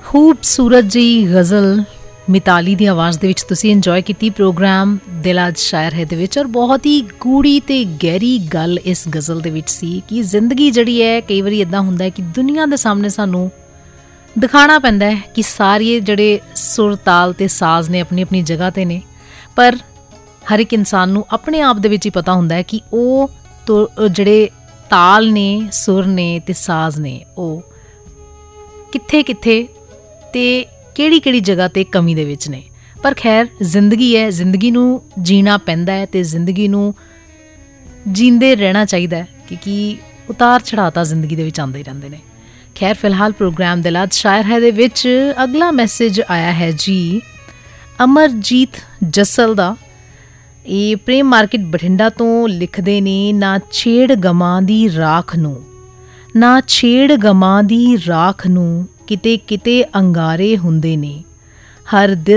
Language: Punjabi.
ਖੂਬਸੂਰਤ ਜਿਹੀ ਗਜ਼ਲ ਮਿਤਾਲੀ ਦੀ ਆਵਾਜ਼ ਦੇ ਵਿੱਚ ਤੁਸੀਂ ਇੰਜੋਏ ਕੀਤੀ ਪ੍ਰੋਗਰਾਮ ਦਿਲ ਅੱਜ ਸ਼ਾਇਰ ਹੈ ਦੇ ਵਿੱਚ। ਔਰ ਬਹੁਤ ਹੀ ਗੂੜੀ ਅਤੇ ਗਹਿਰੀ ਗੱਲ ਇਸ ਗਜ਼ਲ ਦੇ ਵਿੱਚ ਸੀ ਕਿ ਜ਼ਿੰਦਗੀ ਜਿਹੜੀ ਹੈ ਕਈ ਵਾਰੀ ਇੱਦਾਂ ਹੁੰਦਾ ਹੈ ਕਿ ਦੁਨੀਆ ਦੇ ਸਾਹਮਣੇ ਸਾਨੂੰ ਦਿਖਾਉਣਾ ਪੈਂਦਾ ਹੈ ਕਿ ਸਾਰੇ ਜਿਹੜੇ ਸੁਰ ਤਾਲ ਅਤੇ ਸਾਜ਼ ਨੇ ਆਪਣੀ ਆਪਣੀ ਜਗ੍ਹਾ 'ਤੇ ਨੇ, ਪਰ ਹਰ ਇੱਕ ਇਨਸਾਨ ਨੂੰ ਆਪਣੇ ਆਪ ਦੇ ਵਿੱਚ ਹੀ ਪਤਾ ਹੁੰਦਾ ਹੈ ਕਿ ਉਹ ਜਿਹੜੇ ਤਾਲ ਨੇ, ਸੁਰ ਨੇ ਅਤੇ ਸਾਜ਼ ਨੇ ਉਹ ਕਿੱਥੇ ਕਿੱਥੇ ਅਤੇ ਕਿਹੜੀ ਕਿਹੜੀ ਜਗ੍ਹਾ 'ਤੇ ਕਮੀ ਦੇ ਵਿੱਚ ਨੇ। ਪਰ ਖੈਰ ਜ਼ਿੰਦਗੀ ਹੈ, ਜ਼ਿੰਦਗੀ ਨੂੰ ਜੀਣਾ ਪੈਂਦਾ ਹੈ ਅਤੇ ਜ਼ਿੰਦਗੀ ਨੂੰ ਜੀਂਦੇ ਰਹਿਣਾ ਚਾਹੀਦਾ ਹੈ ਕਿਉਂਕਿ ਉਤਾਰ ਚੜ੍ਹਾਅ ਤਾਂ ਜ਼ਿੰਦਗੀ ਦੇ ਵਿੱਚ ਆਉਂਦੇ ਹੀ ਰਹਿੰਦੇ ਨੇ। ਖੈਰ ਫਿਲਹਾਲ ਪ੍ਰੋਗਰਾਮ ਦਿਲ ਅੱਜ ਸ਼ਾਇਰ ਹੈ ਦੇ ਵਿੱਚ ਅਗਲਾ ਮੈਸੇਜ ਆਇਆ ਹੈ ਜੀ ਅਮਰਜੀਤ ਜੱਸਲ ਦਾ। ਇਹ ਪ੍ਰੇਮ ਮਾਰਕੀਟ ਬਠਿੰਡਾ ਤੋਂ ਲਿਖਦੇ ਨੇ, ਨਾ ਛੇੜ ਗਮਾਂ ਦੀ ਰਾਖ ਨੂੰ, ਨਾ ਛੇੜ ਗਮਾਂ ਦੀ ਰਾਖ ਨੂੰ, ਕਿਤੇ ਕਿਤੇ ਅੰਗਾਰੇ ਹੁੰਦੇ ਨੇ, ਹਰ ਦਿਲ